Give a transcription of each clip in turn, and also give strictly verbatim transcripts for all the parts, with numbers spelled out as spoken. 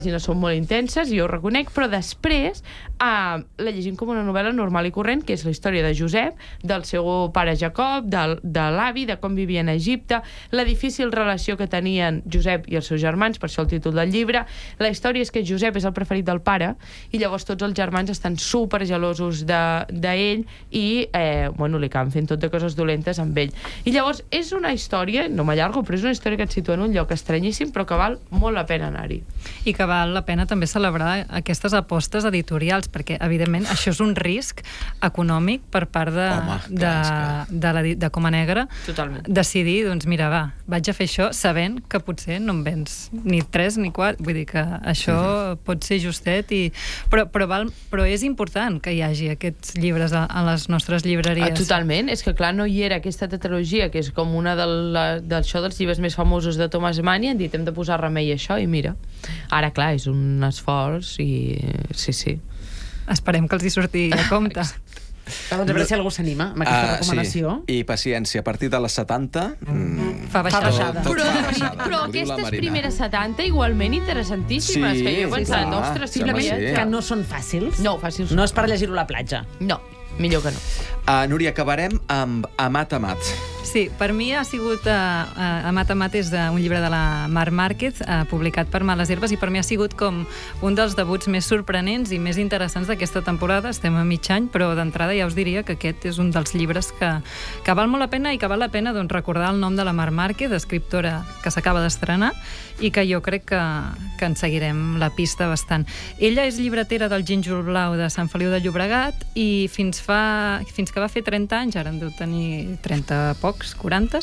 pàgines són molt intenses, jo ho reconec, però després eh, la llegim com una novel·la normal i corrent, que és la història de Josep, del seu pare Jacob, del, de l'avi, de com vivien a Egipte, la difícil relació que tenien Josep i els seus germans, per això el títol del llibre. La història és que Josep és el preferit del pare i llavors tots els germans estan super gelosos d'ell de, i eh, bueno, li acaben fent tot de coses dolentes amb ell. I llavors és una història, no m'allargo, però és una història que et situa en un lloc estranyíssim, però que val molt la pena anar-hi. I que val la pena també celebrar aquestes apostes editorials, perquè, evidentment, això és un risc econòmic per part de, Home, de, que... de, la, de Coma Negra. Totalment. Decidir, doncs mira, va, vaig a fer això sabent que potser no em vens ni tres ni quatre, vull dir que això mm-hmm. pot ser justet, i... però, però, val, però és important que hi hagi aquests llibres a, a les nostres llibreries. Ah, totalment, és que clar, no hi era aquesta tetralogia, que és com una de la, d'això dels llibres més famosos de Thomas Mann, i han dit, hem de posar remei a això, i mira, ara clar, és un esforç i sí, sí. Esperem que els hi surti a compte. Doncs a veure si algú s'anima amb aquesta uh, recomanació. Sí. I paciència, a partir de les setanta... Mm, fa baixada. Tot, tot però, fa baixada. però aquestes primeres setanta igualment interessantíssimes, sí, que jo he pensat, sí, ostres, simplement sí. que no són fàcils. No, fàcils. No és per llegir-ho a la platja. No, millor que no. Uh, Núria, acabarem amb Amat Amat. Sí, per mi ha sigut uh, uh, Amat Amat és un llibre de la Mar Márquez, uh, publicat per Males Herbes, i per mi ha sigut com un dels debuts més sorprenents i més interessants d'aquesta temporada. Estem a mig any, però d'entrada ja us diria que aquest és un dels llibres que, que val molt la pena, i que val la pena doncs, recordar el nom de la Mar Márquez, escriptora que s'acaba d'estrenar i que jo crec que, que en seguirem la pista bastant. Ella és llibretera del Gínjol Blau de Sant Feliu de Llobregat, i fins, fa, fins que va fer trenta anys, ara en deu tenir trenta pocs, quaranta,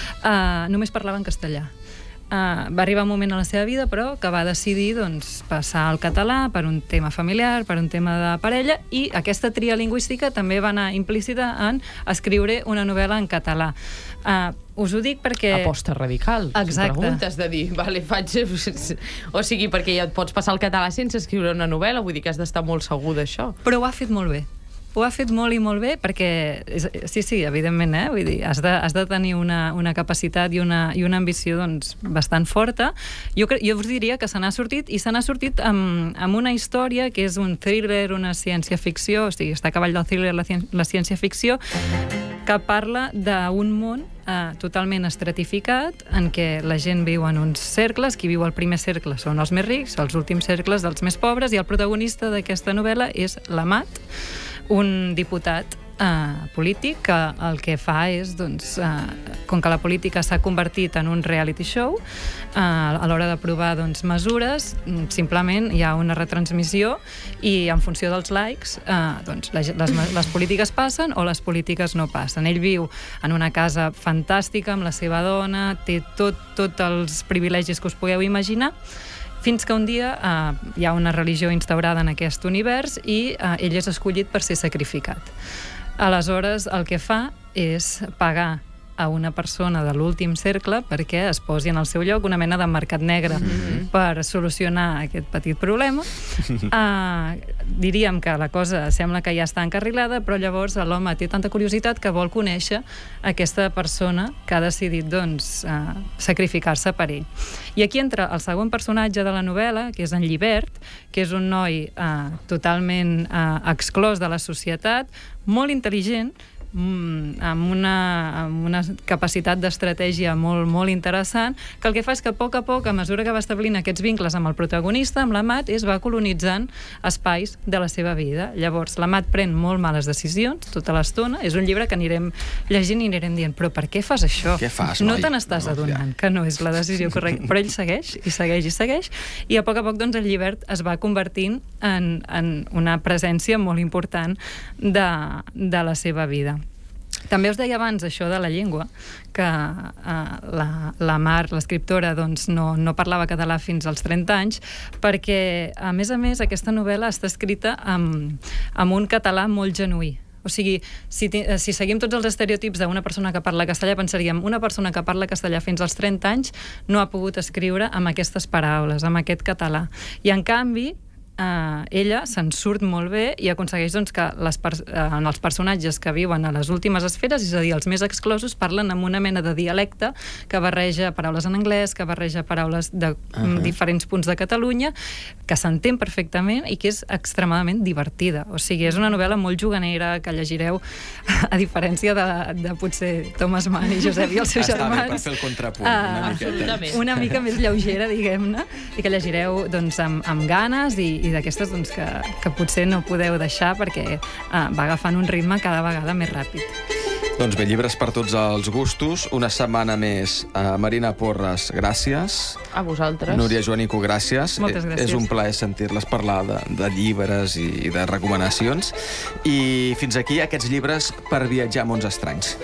uh, només parlava en castellà. Uh, va arribar un moment a la seva vida, però, que va decidir doncs, passar al català per un tema familiar, per un tema de parella, i aquesta tria lingüística també va anar implícita en escriure una novel·la en català. Uh, us ho dic perquè... Aposta radical. Exacte. Si preguntes de dir, vale, faig... O sigui, perquè ja et pots passar al català sense escriure una novel·la, vull dir que has d'estar molt segur d'això. Però ho ha fet molt bé. Ho ha fet molt i molt bé, perquè, sí, sí, evidentment, eh? Vull dir, has de, has de tenir una, una capacitat i una, i una ambició doncs, bastant forta. Jo, jo us diria que se n'ha sortit, i se n'ha sortit amb, amb una història que és un thriller, una ciència-ficció, o sigui, està a cavall del thriller, la, la ciència-ficció, que parla d'un món Uh, totalment estratificat, en què la gent viu en uns cercles. Qui viu al primer cercle són els més rics, els últims cercles dels més pobres, i el protagonista d'aquesta novel·la és l'Amat, un diputat Uh, polític que el que fa és, doncs, uh, com que la política s'ha convertit en un reality show, uh, a l'hora d'aprovar doncs, mesures, simplement hi ha una retransmissió, i en funció dels likes uh, doncs, les, les, les polítiques passen o les polítiques no passen. Ell viu en una casa fantàstica amb la seva dona, té tot, tot els privilegis que us pugueu imaginar, fins que un dia uh, hi ha una religió instaurada en aquest univers, i uh, ell és escollit per ser sacrificat. Aleshores, el que fa és pagar a una persona de l'últim cercle perquè es posi en el seu lloc, una mena de mercat negre, mm-hmm. per solucionar aquest petit problema. Uh, diríem que la cosa sembla que ja està encarrilada, però llavors l'home té tanta curiositat que vol conèixer aquesta persona que ha decidit doncs, uh, sacrificar-se per ell. I aquí entra el segon personatge de la novel·la, que és en Llibert, que és un noi uh, totalment uh, exclòs de la societat, molt intel·ligent, amb una, amb una capacitat d'estratègia molt, molt interessant, que el que fa és que a poc a poc, a mesura que va establint aquests vincles amb el protagonista, amb l'Amat, es va colonitzant espais de la seva vida. Llavors, l'Amat pren molt males decisions tota l'estona. És un llibre que anirem llegint i anirem dient, però per què fas això? Què fas, no te n'estàs no, adonant, ja. que no és la decisió correcta. Però ell segueix, i segueix, i segueix, i a poc a poc doncs, el Llibert es va convertint en, en una presència molt important de, de la seva vida. També us deia abans això de la llengua, que uh, la, la Mar, l'escriptora, doncs, no, no parlava català fins als trenta anys, perquè, a més a més, aquesta novel·la està escrita amb, amb un català molt genuí. O sigui, si, si seguim tots els estereotips d'una persona que parla castellà, pensaríem, una persona que parla castellà fins als trenta anys no ha pogut escriure amb aquestes paraules, amb aquest català. I, en canvi, eh, ella se'n surt molt bé i aconsegueix doncs, que les per en els personatges que viuen a les últimes esferes, és a dir, els més exclosos, parlen amb una mena de dialecte que barreja paraules en anglès, que barreja paraules de uh-huh. diferents punts de Catalunya, que s'entén perfectament i que és extremadament divertida. O sigui, és una novel·la molt juganera que llegireu, a diferència de, de potser Thomas Mann i Josep i els seus Està germans. Està bé, per fer el contrapunt, uh, una miqueta. Una mica més lleugera, diguem-ne, i que llegireu doncs, amb, amb ganes i, i d'aquestes doncs, que, que potser no podeu deixar perquè uh, va agafant un ritme cada vegada més ràpid. Doncs bé, llibres per tots els gustos. Una setmana més. Uh, Marina Porres, gràcies. A vosaltres. Núria Joanico, gràcies. Moltes gràcies. És un plaer sentir-les parlar de, de llibres i de recomanacions. I fins aquí aquests llibres per viatjar a mons estranys.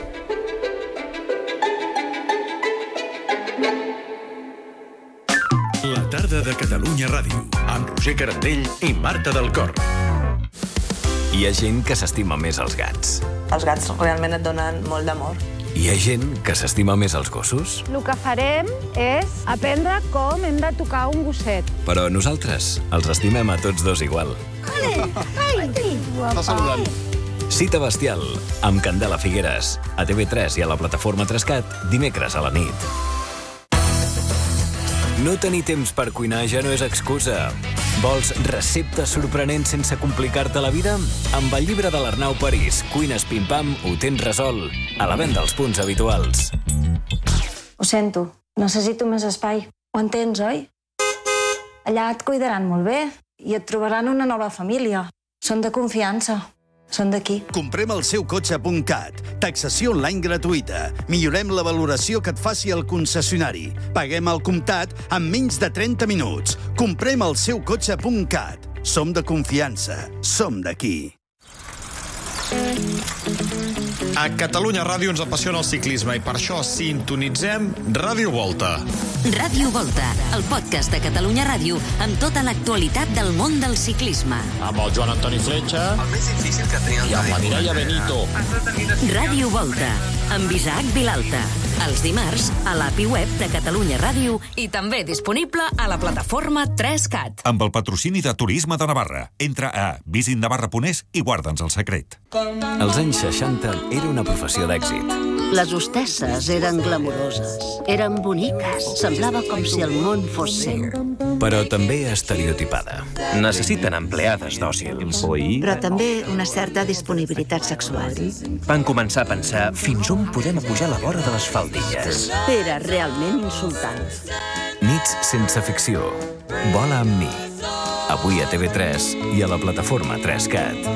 La tarda de Catalunya Ràdio, amb Roger Carandell i Marta del Cor. Hi ha gent que s'estima més els gats. Els gats realment et donen molt d'amor. Hi ha gent que s'estima més els gossos. El que farem és aprendre com hem de tocar un gosset. Però nosaltres els estimem a tots dos igual. Està saludant. Cita bestial, amb Candela Figueres, a T V tres i a la plataforma Trescat, dimecres a la nit. No tenir temps per cuinar ja no és excusa. Vols receptes sorprenents sense complicar-te la vida? Amb el llibre de l'Arnau París, Cuines Pim-Pam, ho tens resolt. A la venda als punts habituals. Ho sento, necessito més espai. Ho entens, oi? Allà et cuidaran molt bé i et trobaran una nova família. Són de confiança. Són d'aquí. Comprem el seu cotxe punt cat. Taxació online gratuïta. Millorem la valoració que et faci el concessionari. Paguem al comptat en menys de trenta minuts. Comprem el seu cotxe punt cat. Som de confiança. Som d'aquí. A Catalunya Ràdio ens apassiona el ciclisme i per això sintonitzem Ràdio Volta. Ràdio Volta, el podcast de Catalunya Ràdio amb tota l'actualitat del món del ciclisme. Amb el Joan Antoni Fletxa. El més difícil que tenia el I amb la Mireia Benito. Ràdio Volta, amb Isaac Vilalta. Els dimarts a l'A P I web de Catalunya Ràdio i també disponible a la plataforma tres cat. Amb el patrocini de Turisme de Navarra. Entra a visit navarra punt es i guarda'ns el secret. Als anys seixanta era una professió d'èxit. Les hostesses eren glamuroses, eren boniques, semblava com si el món fos seu. Però també estereotipada. Necessiten empleades dòcils. Però també una certa disponibilitat sexual. Van començar a pensar fins on podem apujar la vora de les faldilles. Era realment insultant. Nits sense ficció. Vola amb mi. Avui a T V tres i a la plataforma tres cat.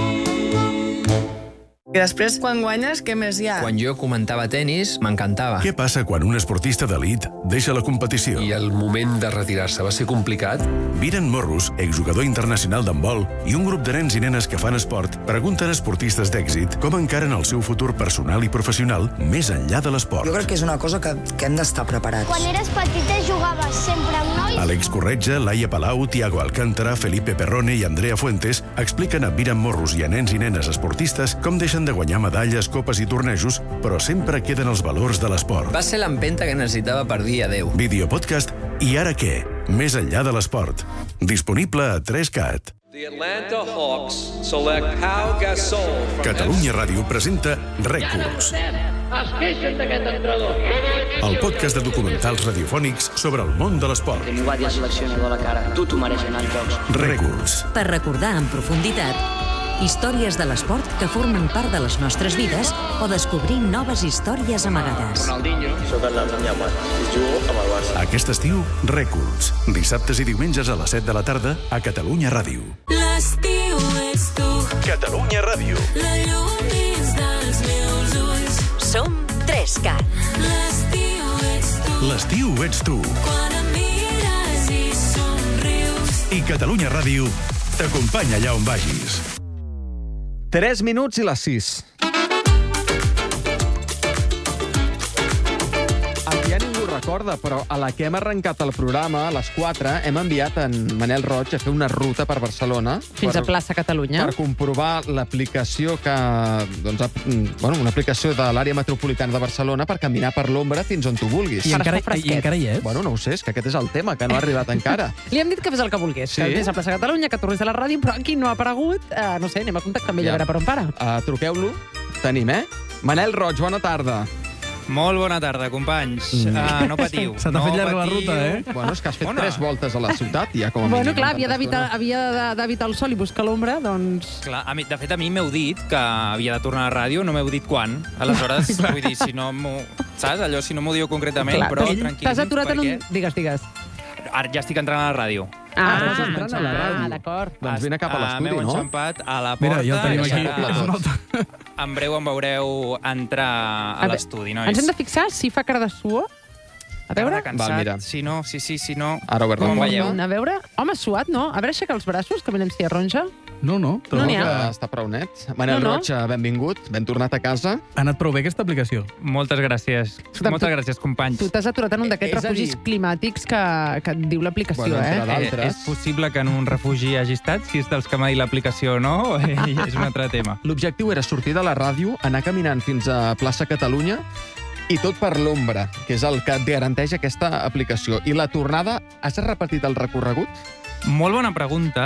I després, quan guanyes, què més hi ha? Quan jo comentava tenis, m'encantava. Què passa quan un esportista d'elit deixa la competició? I el moment de retirar-se va ser complicat? Viren Morros, exjugador internacional d'handbol, i un grup de nens i nenes que fan esport pregunten a esportistes d'èxit com encaren el seu futur personal i professional més enllà de l'esport. Jo crec que és una cosa que, que hem d'estar preparats. Quan eres petita jugaves sempre amb nois? Àlex Corretja, Laia Palau, Tiago Alcántara, Felipe Perrone i Andrea Fuentes expliquen a Viren Morros i a nens i nenes esportistes com deixen de guanyar medalles, copes i tornejos, però sempre queden els valors de l'esport. Va ser l'empenta que necessitava per dir adeu. Videopodcast I ara què? Més enllà de l'esport. Disponible a tres cat. The Atlanta Hawks select Pau Gasol. Catalunya Ràdio presenta Rècords. Es queixen d'aquest entrenador. El podcast de documentals radiofònics sobre el món de l'esport. Tenir guàrdia seleccionador a la cara. Tu t'ho mereixes anar als jocs. Rècords. Per recordar en profunditat històries de l'esport que formen part de les nostres vides o descobrir noves històries amagades. Ronaldinho. Soc el Lamine Yamal. Jugo amb el Barça. Aquest estiu, Rècords. Dissabtes i diumenges a les set de la tarda a Catalunya Ràdio. L'estiu ets tu. Catalunya Ràdio. La llum dins dels meus ulls. Som tres cat. L'estiu ets tu. L'estiu ets tu. Quan em mires i somrius. I Catalunya Ràdio t'acompanya allà on vagis. tres minuts i les sis. El que ja ningú recorda recorda, però a la que hem arrencat el programa, a les quatre, hem enviat en Manel Roig a fer una ruta per Barcelona. Fins per, a plaça Catalunya. Per comprovar l'aplicació que... Doncs, bueno, una aplicació de l'àrea metropolitana de Barcelona per caminar per l'ombra fins on tu vulguis. I encara, I encara hi és? Bueno, no ho sé, és que aquest és el tema, que no ha arribat encara. Li hem dit que fes el que volgués, sí? Que anés a plaça Catalunya, que tornés a la ràdio, però aquí no ha aparegut. Uh, no sé, anem a contactar amb ell ja. A veure per on para. Uh, truqueu-lo, tenim, eh? Manel Roig, bona tarda. Molt bona tarda, companys. Mm. Uh, no patiu. Se t'ha no fet llarga patiu. la ruta, eh? Bueno, és que has fet bona. tres voltes a la ciutat, ja com a bueno, mínim. clar, havia d'evitar havia d'evitar el sol i buscar l'ombra, doncs... Clar, a mi, de fet, a mi m'heu dit que havia de tornar a la ràdio, no m'heu dit quan. Aleshores, vull dir, si no m'ho... Saps? Allò, si no m'ho diu concretament, clar, però tranquil·líssims. T'has aturat perquè... en un... Digues, digues. Ara ja estic entrant a la ràdio. Ah, ah entrant a la ràdio. Ah, d'acord. Doncs vine cap a l'estudi, no? M'heu enxampat a la porta. Mira, ja el tenim aquí. En breu em veureu entrar a l'estudi, nois. Ens hem de fixar si fa cara de suor. A veure? Cansat. Va, mira. Si no, sí, sí, si no... Ara ho Com veieu? A veure... Home, suat, no? A veure, aixeca els braços, que mirem si hi ha ronja. No, no. No n'hi ha. Que està prou net. Manel no, no. Roig, benvingut. Ben tornat a casa. Ha anat prou bé aquesta aplicació. Moltes gràcies. Escolta, Moltes tu, gràcies, companys. Tu t'has aturat en un d'aquests refugis dir... climàtics que, que et diu l'aplicació, bueno, eh? eh? És possible que en un refugi hagi estat, si és dels que m'ha dit l'aplicació o no, és un altre tema. L'objectiu era sortir de la ràdio, anar caminant fins a plaça Catalunya, i tot per l'ombra, que és el que et garanteix aquesta aplicació. I la tornada, has repetit el recorregut? Molt bona pregunta,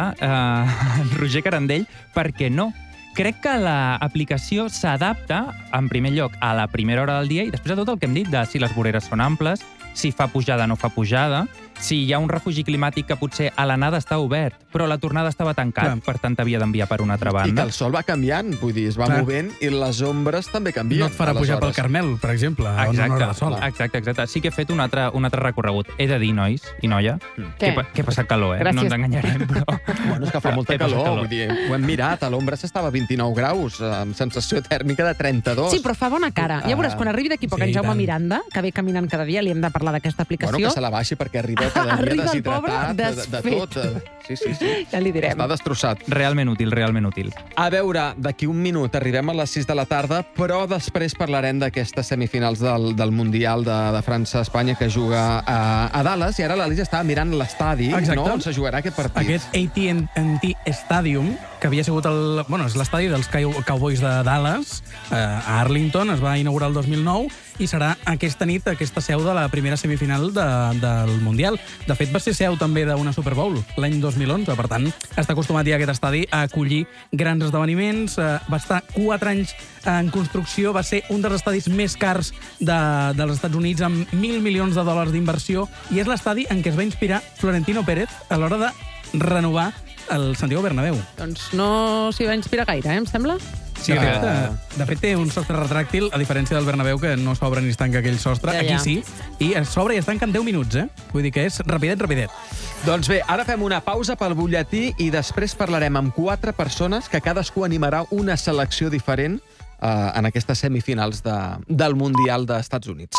eh, Roger Carandell, perquè no. Crec que l'aplicació s'adapta, en primer lloc, a la primera hora del dia i després a tot el que hem dit de si les voreres són amples, si fa pujada o no fa pujada, si hi ha un refugi climàtic que potser a l'anada està obert, però la tornada estava tancat, clar. Per tant havia d'enviar per una altra banda. I que el sol va canviant, vull dir, es va clar. movent i les ombres també canvien. No et farà pujar pel Carmel, per exemple, exacte, on no era sol. Exacte, exacte. Sí que he fet un altre, un altre recorregut. He de dir, nois i noia, mm. que, que he passat calor, eh? Gràcies. No ens enganyarem, però... Bueno, és que fa molta calor, calor, vull dir, ho hem mirat, a l'ombra s'estava a vint-i-nou graus, amb sensació tèrmica de trenta-dos. Sí, però fa bona cara. Ja veuràs, quan arribi d'aquí poc sí, en Jaume Miranda, que ve caminant cada dia, li hem de parlar d'aquesta aplicació. Bueno, que se la baixi perquè arriba cada dia deshidratat, de, de tot. Sí, sí, sí. Ja li direm. Està destrossat. Realment útil, realment útil. A veure, d'aquí un minut arribem a les sis de la tarda, però després parlarem d'aquestes semifinals del, del Mundial de, de França-Espanya que juga a, a Dallas, i ara l'Alice estava mirant l'estadi, no?, on se jugarà aquest partit. Aquest A T and T Stadium, que havia sigut el, bueno, és l'estadi dels Cowboys de Dallas, eh, a Arlington, es va inaugurar el dos mil nou, i serà aquesta nit aquesta seu de la primera semifinal de, del Mundial. De fet, va ser seu també d'una Super Bowl l'any dos mil onze, per tant, està acostumat ja aquest estadi a acollir grans esdeveniments. Eh, va estar quatre anys en construcció, va ser un dels estadis més cars de, dels Estats Units, amb mil milions de dòlars d'inversió, i és l'estadi en què es va inspirar Florentino Pérez a l'hora de renovar el Santiago Bernabéu. Doncs no s'hi va inspirar gaire, eh, em sembla? Sí, de, fet, uh... de fet, té un sostre retràctil, a diferència del Bernabéu, que no s'obre ni es tanca aquell sostre. Ja, ja. Aquí sí, i s'obre i es tanca en deu minuts, eh? Vull dir que és rapidet, rapidet. Doncs bé, ara fem una pausa pel butlletí i després parlarem amb quatre persones que cadascú animarà una selecció diferent eh, en aquestes semifinals de, del Mundial dels Estats Units.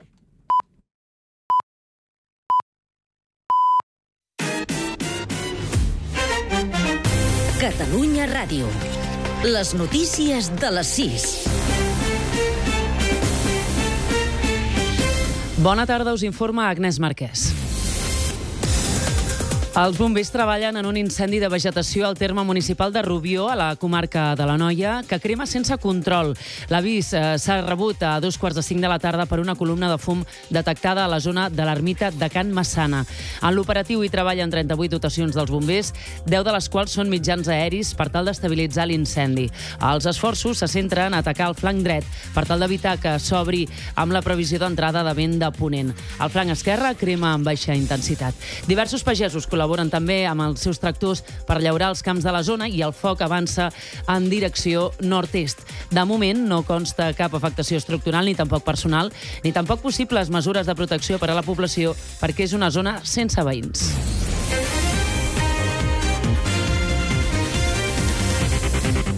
Catalunya Ràdio. Les notícies de les sis. Bona tarda, us informa Agnès Marquès. Els bombers treballen en un incendi de vegetació al terme municipal de Rubió, a la comarca de l'Anoia, que crema sense control. L'avís eh, s'ha rebut a dos quarts de cinc de la tarda per una columna de fum detectada a la zona de l'ermita de Can Massana. En l'operatiu hi treballen trenta-vuit dotacions dels bombers, deu de les quals són mitjans aeris per tal d'estabilitzar l'incendi. Els esforços se centren en atacar el flanc dret per tal d'evitar que s'obri amb la previsió d'entrada de vent de ponent. El flanc esquerre crema amb baixa intensitat. Diversos pagesos col·laboren col·laboren també amb els seus tractors per llaurar els camps de la zona i el foc avança en direcció nord-est. De moment no consta cap afectació estructural ni tampoc personal, ni tampoc possibles mesures de protecció per a la població perquè és una zona sense veïns.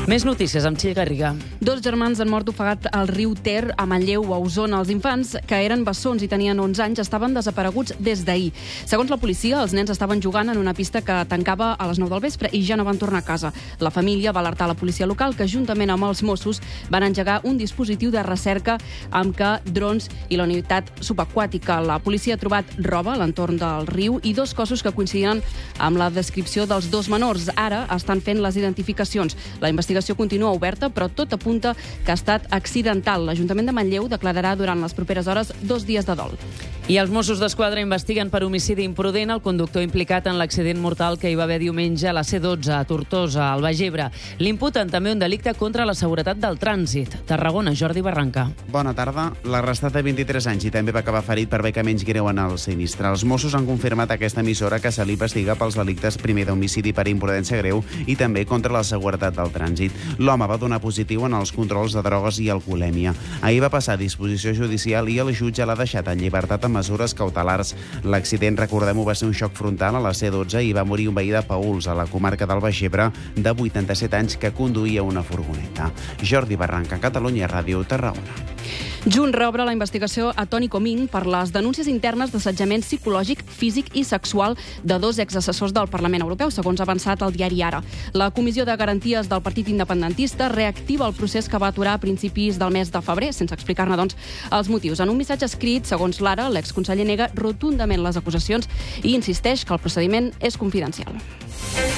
Més notícies amb Txell Garriga. Dos germans han mort ofegat al riu Ter, a Manlleu, a Osona. Els infants, que eren bessons i tenien onze anys, estaven desapareguts des d'ahir. Segons la policia, els nens estaven jugant en una pista que tancava a les nou del vespre i ja no van tornar a casa. La família va alertar la policia local, que juntament amb els Mossos van engegar un dispositiu de recerca amb què drons i la unitat subaquàtica. La policia ha trobat roba a l'entorn del riu i dos cossos que coincidien amb la descripció dels dos menors. Ara estan fent les identificacions. La investigació continua oberta, però tot apunta que ha estat accidental. L'Ajuntament de Manlleu declararà durant les properes hores dos dies de dol. I els Mossos d'Esquadra investiguen per homicidi imprudent el conductor implicat en l'accident mortal que hi va haver diumenge a la C dotze, a Tortosa, al Baix Ebre. L'imputen també un delicte contra la seguretat del trànsit. Tarragona, Jordi Barranca. Bona tarda. L'arrestat de vint-i-tres anys i també va acabar ferit per beca menys greu en el sinistre. Els Mossos han confirmat a aquesta emissora que se l'investiga pels delictes primer d'homicidi per imprudència greu i també contra la seguretat del trànsit. L'home va donar positiu en els controls de drogues i alcoholèmia. Ahir va passar a disposició judicial i el jutge l'ha deixat en llibertat amb mesures cautelars. L'accident, recordem-ho, va ser un xoc frontal a la C dotze i va morir un veí de Paüls, a la comarca del Baix Ebre, de vuitanta-set anys, que conduïa una furgoneta. Jordi Barranca, Catalunya Ràdio, Tarragona. Junts reobre la investigació a Toni Comín per les denúncies internes d'assetjament psicològic, físic i sexual de dos exassessors del Parlament Europeu, segons ha avançat el diari Ara. La Comissió de Garanties del Partit Independentista reactiva el procés que va aturar a principis del mes de febrer, sense explicar-ne, doncs, els motius. En un missatge escrit, segons l'Ara, l'exconseller nega rotundament les acusacions i insisteix que el procediment és confidencial.